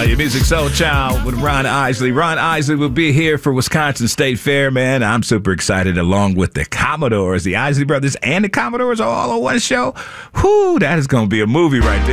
Your Music Soul Child with Ron Isley. Ron Isley will be here for Wisconsin State Fair, man. I'm super excited, along with the Commodores, the Isley Brothers and the Commodores all on one show. Whoo, that is going to be a movie right there.